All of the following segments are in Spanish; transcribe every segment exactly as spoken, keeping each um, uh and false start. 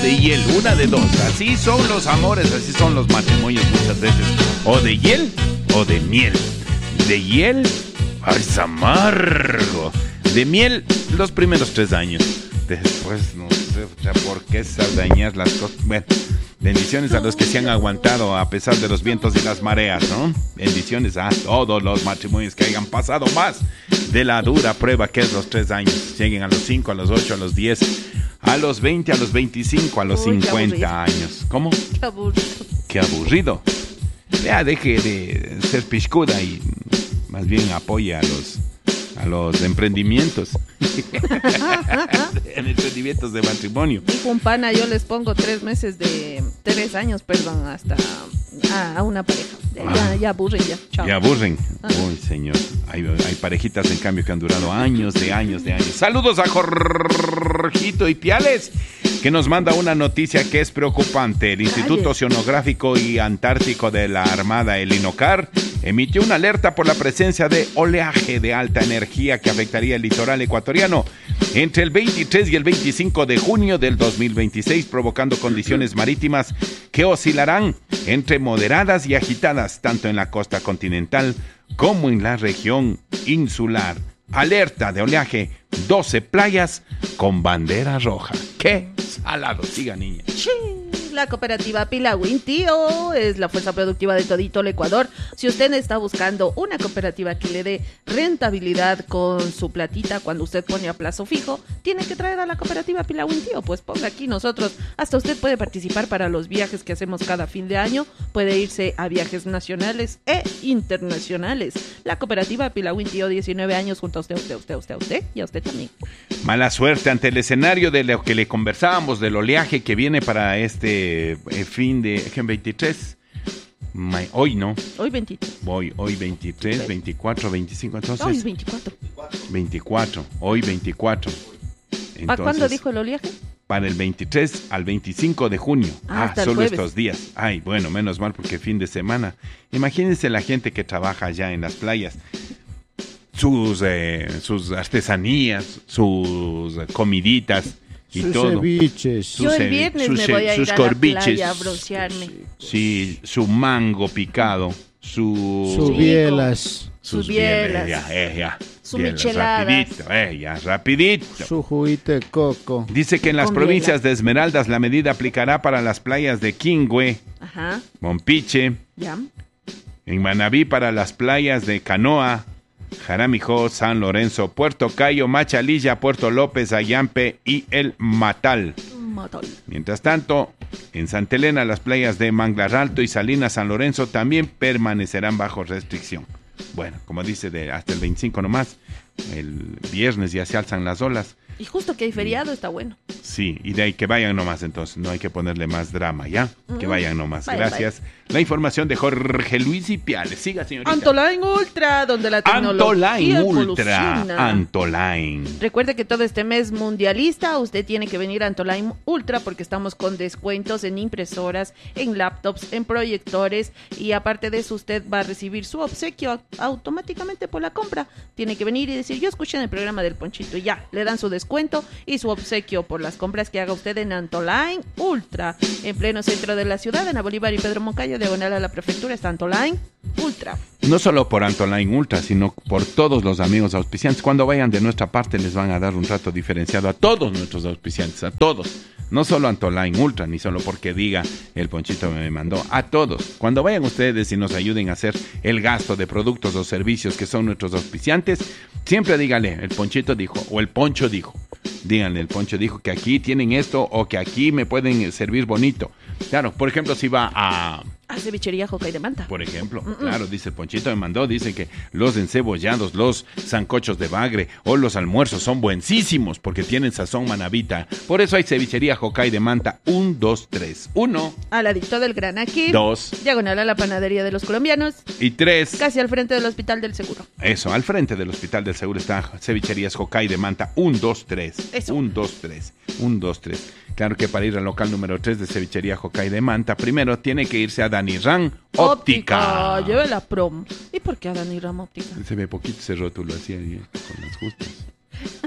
de hiel, una de dos. Así son los amores, así son los matrimonios muchas veces. O de hiel o de miel. De hiel, ay, es amargo. De miel, los primeros tres años. Después, no sé, o sea, ¿por qué saldañar las cosas? Bueno, bendiciones a los que se han aguantado a pesar de los vientos y las mareas, ¿no? Bendiciones a todos los matrimonios que hayan pasado más de la dura prueba que es los tres años. Lleguen a los cinco, a los ocho, a los diez, a los veinte, a los veinticinco, a los Uy, cincuenta años. ¿Cómo? Qué aburrido. Qué aburrido. Ya deje de ser piscuda y más bien apoye a los a los emprendimientos. En emprendimientos de matrimonio. Dijo un pana, yo les pongo tres meses de tres años, perdón, hasta a, a una pareja. Ya, ah. ya aburren, ya. Chao. Ya aburren. Ah. Uy, señor. Hay, hay parejitas, en cambio, que han durado años, de años, de años. Saludos a Jorgito Ipiales, que nos manda una noticia que es preocupante. El Instituto Oceanográfico y Antártico de la Armada, el INOCAR, emitió una alerta por la presencia de oleaje de alta energía que afectaría el litoral ecuatoriano entre el veintitrés y el veinticinco de junio del dos mil veintiséis, provocando condiciones marítimas que oscilarán entre moderadas y agitadas, tanto en la costa continental como en la región insular. Alerta de oleaje, doce playas con bandera roja. ¡Qué salado! Siga, niña. Sí. La cooperativa Pilawin, tío, es la fuerza productiva de todito el Ecuador. Si usted está buscando una cooperativa que le dé rentabilidad con su platita cuando usted pone a plazo fijo, tiene que traer a la cooperativa Pilawin, tío. Pues ponga aquí nosotros. Hasta usted puede participar para los viajes que hacemos cada fin de año. Puede irse a viajes nacionales e internacionales. La cooperativa Pilawin, tío, diecinueve años junto a usted, usted, usted, usted, usted y a usted también. Mala suerte ante el escenario de lo que le conversábamos, del oleaje que viene para este Eh, fin de veintitrés, My, hoy no hoy veintitrés hoy, hoy veintitrés, sí. veinticuatro, veinticinco, entonces hoy es veinticuatro veinticuatro, hoy veinticuatro. Entonces, ¿para cuándo dijo el oleaje? Para el veintitrés al veinticinco de junio. Ah, ah solo estos días. Ay, bueno, menos mal porque fin de semana. Imagínense la gente que trabaja allá en las playas, sus eh, sus artesanías, sus comiditas y sus todo. Ceviches. Yo el viernes sus, me voy a ir a corbiches, la playa a broncearme. Sí, su mango picado, su... Sus bielas. Sus bielas. Ya, eh, ya. Su michelada. Rapidito, eh, ya, rapidito. Su juguito de coco. Dice que en las Con provincias biela. de Esmeraldas la medida aplicará para las playas de Quingüe, Ajá. Mompiche, Ya. en Manabí para las playas de Canoa, Jaramijó, San Lorenzo, Puerto Cayo, Machalilla, Puerto López, Ayampe y El Matal. Matal. Mientras tanto, en Santa Elena, las playas de Manglar Alto y Salinas, San Lorenzo también permanecerán bajo restricción. Bueno, como dice, de hasta el veinticinco nomás, el viernes ya se alzan las olas. Y justo que hay feriado, está bueno. Sí, y de ahí que vayan nomás entonces, no hay que ponerle más drama, ¿ya? Uh-huh. Que vayan nomás. Vaya, Gracias. Vaya. La información de Jorge Luis Ipiales. Siga, señorita. Antoline Ultra, donde la tecnología Antoline Ultra. evoluciona. Antoline. Recuerde que todo este mes mundialista usted tiene que venir a Antoline Ultra porque estamos con descuentos en impresoras, en laptops, en proyectores y aparte de eso usted va a recibir su obsequio automáticamente por la compra. Tiene que venir y decir, yo escuché en el programa del Ponchito y ya, le dan su descuento y su obsequio por las compras que haga usted en Antoline Ultra, en pleno centro de la ciudad, en la Bolívar y Pedro Moncayo, diagonal a la prefectura, está Antoline Ultra. No solo por Antoline Ultra, sino por todos los amigos auspiciantes. Cuando vayan de nuestra parte les van a dar un trato diferenciado a todos nuestros auspiciantes, a todos. No solo Antoline Ultra, ni solo porque diga el Ponchito me mandó, a todos. Cuando vayan ustedes y nos ayuden a hacer el gasto de productos o servicios que son nuestros auspiciantes, siempre díganle, el Ponchito dijo, o el Poncho dijo. Díganle, el Poncho dijo que aquí tienen esto o que aquí me pueden servir bonito. Claro, por ejemplo, si va a... A cevichería Jocay de Manta. Por ejemplo, Mm-mm. claro, dice el Ponchito me mandó, dice que los encebollados, los sancochos de bagre o los almuerzos son buenísimos porque tienen sazón manabita. Por eso hay cevichería Jocay de Manta, un, dos, tres. Uno. Al ladito del Gran Aquí. Dos. Diagonal a la panadería de los colombianos. Y tres. Casi al frente del Hospital del Seguro. Eso, al frente del Hospital del Seguro está cevicherías Jocay de Manta, un, dos, tres. Eso. Un, dos, tres. Un, dos, tres. Claro que para ir al local número tres de cevichería Jocay de Manta, primero tiene que irse a Danirán Óptica. Óptica. Lleve la promo. ¿Y por qué a Danirán Óptica? Se ve poquito ese rótulo así ahí, con las justas. Ya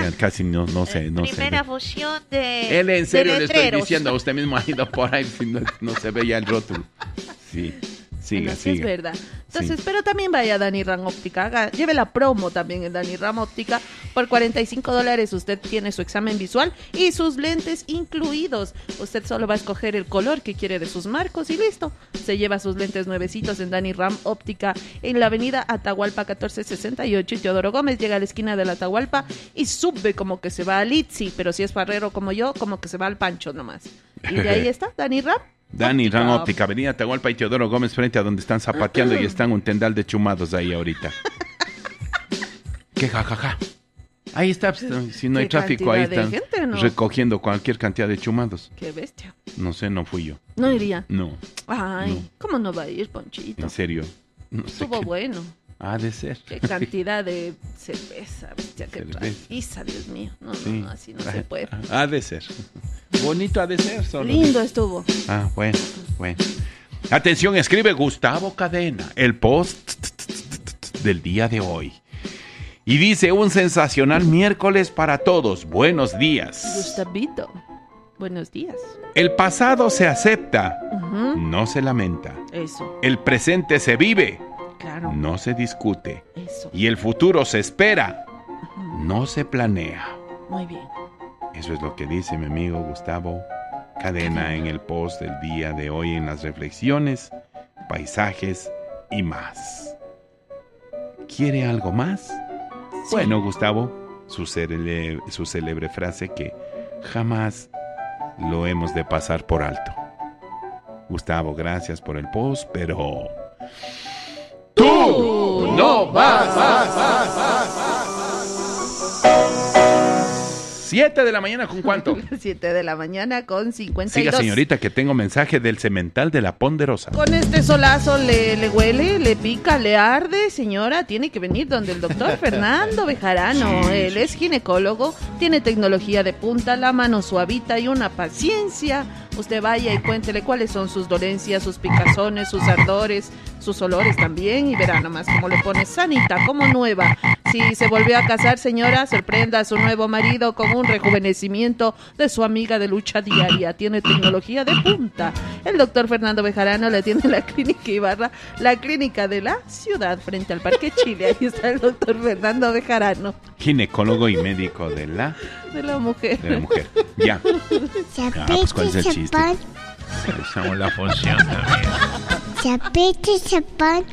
ya casi no, no sé, no sé. Primera fusión de Él en serio de le estoy letreros. diciendo, a usted mismo ha ido por ahí, si no, no se veía el rótulo. Sí, siga, Bueno, sí siga. es verdad. Entonces, Sí. pero también vaya a Dani Ram Óptica, haga, lleve la promo también en Dani Ram Óptica. Por cuarenta y cinco dólares usted tiene su examen visual y sus lentes incluidos. Usted solo va a escoger el color que quiere de sus marcos y listo. Se lleva sus lentes nuevecitos en Dani Ram Óptica en la avenida Atahualpa catorce sesenta y ocho y Teodoro Gómez. Llega a la esquina de la Atahualpa y sube como que se va al Itzi, pero si es farrero como yo, como que se va al Pancho nomás. Y de ahí está, Dani Ram. Dani Óptica. Ram Óptica, Avenida Atahualpa y Teodoro Gómez, frente a donde están zapateando y están un tendal de chumados ahí ahorita. ¿Qué jajaja? Ahí está, pues, si no hay Qué tráfico, ahí cantidad están de gente, ¿no? recogiendo cualquier cantidad de chumados. Qué bestia. No sé, no fui yo. No iría. No, Ay, No. ¿cómo no va a ir, Ponchito? en serio. No sé Estuvo qué. bueno. Ha de ser. Qué cantidad de cerveza, bestia, qué Cerveza. trajiza, Dios mío. No, no, Sí. no, así no se puede. Ha de ser. Bonito ha de ser, solo. Lindo estuvo. Ah, bueno, bueno. Atención, escribe Gustavo Cadena, el post del día de hoy. Y dice, un sensacional miércoles para todos. Buenos días. Gustavito, buenos días. El pasado se acepta, Ujú, no se lamenta. Eso, El presente se vive, claro. no se discute. Eso. Y el futuro se espera, no se planea. Muy bien. Eso es lo que dice mi amigo Gustavo Cadena en el post del día de hoy en las reflexiones, paisajes y más. ¿Quiere algo más? Sí. Bueno, Gustavo, su, cele- su célebre frase que jamás lo hemos de pasar por alto. Gustavo, gracias por el post, pero... ¡Tú no vas! vas, vas, vas, ¿Siete de la mañana con cuánto? Siete de la mañana con cincuenta y dos. Siga, señorita, que tengo mensaje del cemental de la Ponderosa. Con este solazo le, le huele, le pica, le arde, señora, tiene que venir donde el doctor Fernando Bejarano. Sí, Él sí, es ginecólogo, tiene tecnología de punta, la mano suavita y una paciencia. Usted vaya y cuéntele cuáles son sus dolencias, sus picazones, sus ardores, sus olores también y verá nomás cómo le pone sanita, como nueva. Si se volvió a casar, señora, sorprenda a su nuevo marido con un rejuvenecimiento de su amiga de lucha diaria. Tiene tecnología de punta. El doctor Fernando Bejarano le tiene la clínica Ibarra, la clínica de la ciudad frente al Parque Chile. Ahí está el doctor Fernando Bejarano, Ginecólogo y médico de la, de la mujer. de la mujer. Ya. Ah, pues, ¿cuál es el chiste? Usamos la función también. Chapete, zapato.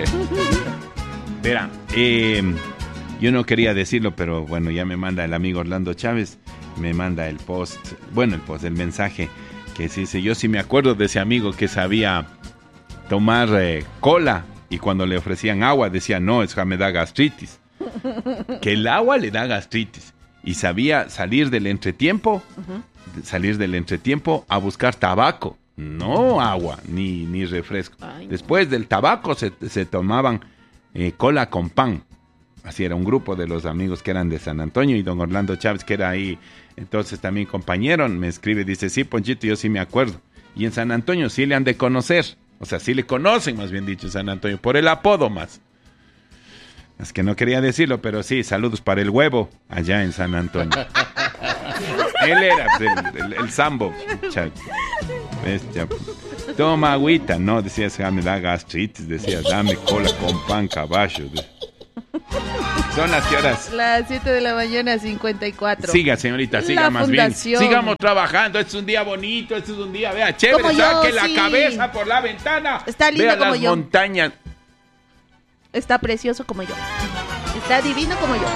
Verá, eh, yo no quería decirlo, pero bueno, ya me manda el amigo Orlando Chávez, me manda el post, bueno, el post, el mensaje, que dice, yo sí me acuerdo de ese amigo que sabía tomar eh, cola y cuando le ofrecían agua decía, no, eso me da gastritis. Que el agua le da gastritis. Y sabía salir del entretiempo, uh-huh. salir del entretiempo a buscar tabaco, no agua, ni, ni refresco. Ay, no. Después del tabaco se, se tomaban eh, cola con pan. Así era un grupo de los amigos que eran de San Antonio y don Orlando Chávez, que era ahí, entonces también compañero, me escribe, dice, sí, Ponchito, yo sí me acuerdo. Y en San Antonio sí le han de conocer, o sea, sí le conocen, más bien dicho, San Antonio, por el apodo más. Es que no quería decirlo, pero sí, saludos para el huevo, allá en San Antonio. Él era el, el, el Sambo. Chávez. Bestia. Toma agüita, no, decías, me da gastritis, decías, dame cola con pan, caballo. Son las que horas. Las siete de la mañana, cincuenta y cuatro. Siga, señorita, siga La más fundación. bien. Sigamos trabajando. Este es un día bonito, este es un día, vea, chévere. Como yo, Saque sí. la cabeza por la ventana. Está lindo vea como las yo. montañas. Está precioso como yo. Está divino como yo.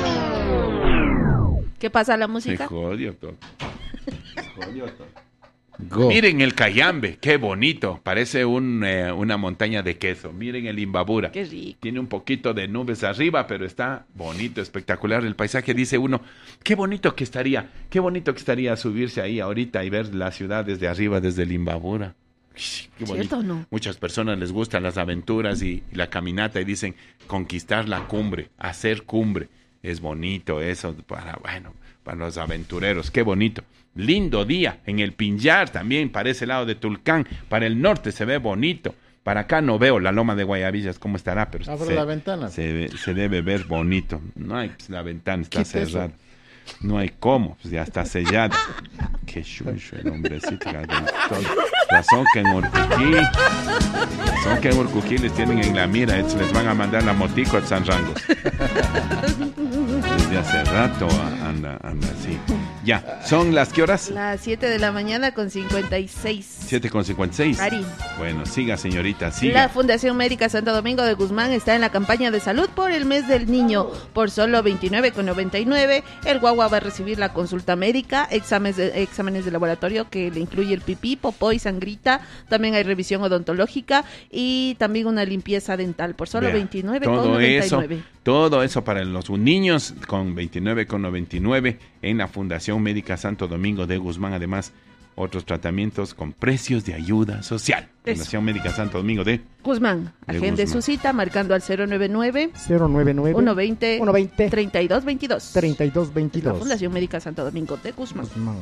¿Qué pasa la Se música? jodió todo. Se jodió todo. Go. Miren el Cayambe, qué bonito. Parece un, eh, una montaña de queso. Miren el Imbabura. Qué rico. Tiene un poquito de nubes arriba, pero está bonito, espectacular el paisaje. Dice uno, qué bonito que estaría, qué bonito que estaría subirse ahí ahorita y ver la ciudad desde arriba, desde el Imbabura. Qué bonito. ¿Cierto o no? Muchas personas les gustan las aventuras y, y la caminata y dicen conquistar la cumbre, hacer cumbre. Es bonito eso para, bueno, para los aventureros. Qué bonito. Lindo día en el Pinjar también, para ese lado de Tulcán. Para el norte se ve bonito. Para acá no veo la loma de Guayabillas cómo estará, pero Abre se, la ventana. se, ve- se debe ver bonito. No hay, pues, la ventana está Quita eso. cerrada. No hay cómo, pues ya está sellada. Qué chucho el hombrecito. Razón que en Urcuquí, razón que en Urcuquí les tienen en la mira, se les van a mandar la motico a San Rango. Desde hace rato anda, anda así. Ya, ¿son las qué horas? Las siete de la mañana con cincuenta y seis. siete con cincuenta y seis. Ari. Bueno, siga, señorita, siga. La Fundación Médica Santo Domingo de Guzmán está en la campaña de salud por el mes del niño. Por solo veintinueve con noventa y nueve, el guagua va a recibir la consulta médica, exámenes de, exámenes de laboratorio que le incluye el pipí, popó y sangrita. También hay revisión odontológica y también una limpieza dental por solo Vea, veintinueve con todo noventa y nueve. eso, todo eso para los niños con veintinueve con noventa y nueve en la Fundación Médica Santo Domingo de Guzmán. Además, otros tratamientos con precios de ayuda social. Eso. Fundación Médica Santo Domingo de Guzmán, de agende Guzmán. su cita marcando al cero noventa y nueve, cero noventa y nueve, uno veinte, uno veinte, treinta y dos veintidós. treinta y dos La veintidós. Fundación Médica Santo Domingo de Guzmán. Guzmán.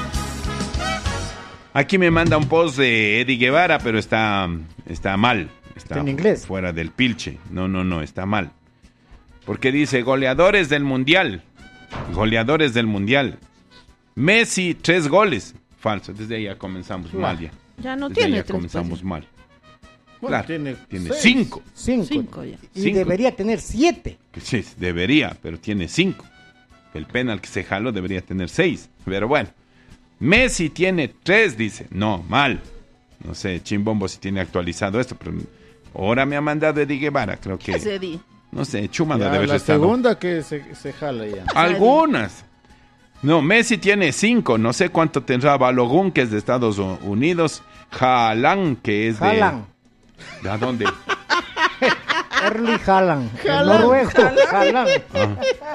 Aquí me manda un post de Eddie Guevara, pero está, está mal. Está ¿En inglés? fuera del pilche. No, no, no, está mal. Porque dice, goleadores del Mundial. Goleadores del Mundial. Messi, tres goles. Falso, desde ahí ya comenzamos Claro. mal ya. Ya no Desde ahí tiene ya tres, comenzamos pues. mal. Bueno, Claro, tiene tiene seis. cinco. Cinco. Cinco ya. Y Cinco. debería tener siete. Que sí, debería, pero tiene cinco. El penal que se jaló debería tener seis. Pero bueno. Messi tiene tres, dice. No, mal. No sé, Chimbombo si tiene actualizado esto, pero ahora me ha mandado Eddie Guevara, creo ¿Qué que. es Eddie? No sé, Chuma Ya, debe haber la estado. segunda que se, se jala ya. Algunas. No, Messi tiene cinco. No sé cuánto tendrá Balogun, que es de Estados Unidos. Haaland, que es de. Haaland. ¿De dónde? Erling Haaland. El noruego. Haaland. Ah.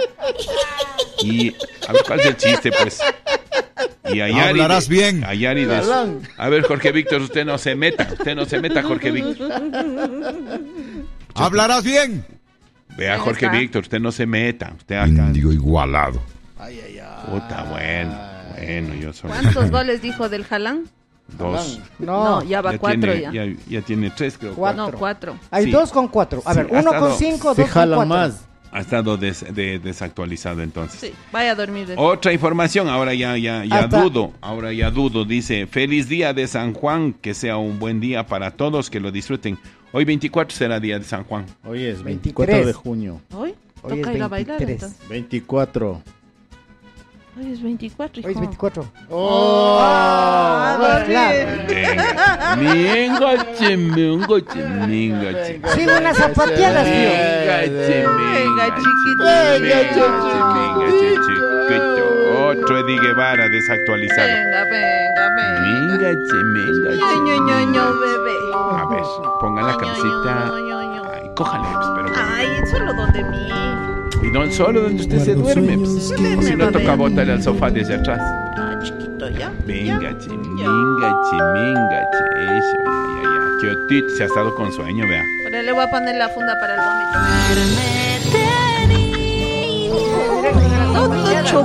Y a ver cuál es el chiste, pues. Y Ayari. Hablarás de- bien. Ayari de- Haaland. A ver, Jorge Víctor, usted no se meta. Usted no se meta, Jorge Víctor. Hablarás bien. Vea, Ahí Jorge está. Víctor, usted no se meta. Usted acá. Índigo igualado. Ay, ay, ay. Puta, bueno. Bueno, yo soy. ¿Cuántos goles dijo del Jalán? Dos. No, No, ya va Ya cuatro tiene, ya. ya. ya tiene tres, creo. Cuatro. No, cuatro. hay Sí. dos con cuatro. A Sí, ver, ha uno con estado- cinco, Se dos con jala cuatro. más. Ha estado des- de- desactualizado entonces. Sí, vaya a dormir. de- Otra información, ahora ya, ya, ya Hasta- dudo, ahora ya dudo, dice, feliz día de San Juan, que sea un buen día para todos, que lo disfruten. Hoy veinticuatro será día de San Juan. Hoy es veintitrés. veinticuatro de junio. Hoy Hoy toca es ir a bailar veintitrés. entonces. veinticuatro. Hoy es veinticuatro, hijo. Hoy es veinticuatro. ¡Oh! Ah, Pues, claro. Venga, mingache, mingache, mingache. Sin unas zapateadas, tío. Mingache, Venga, mingache, chiquito. mingache, mingache, chiquito. Otro Eddie Guevara desactualizado. Venga, venga, venga. Mingache, mingache. Ño, ño, ño, bebé. A ver, ponga la Ño, cabecita. ño, ño, ño. Ay, cójale, pues, pero. Ay, solo donde mí. Y no solo donde usted se duerme. Pues. sueños Si no que- toca botarle al sofá desde atrás. Ah, chiquito, ya. Venga, ya. che, minga, che, minga, che. Eso, ya, ya, ya. Qué otito, se ha estado con sueño, vea. Ahora le voy a poner la funda para el vómito.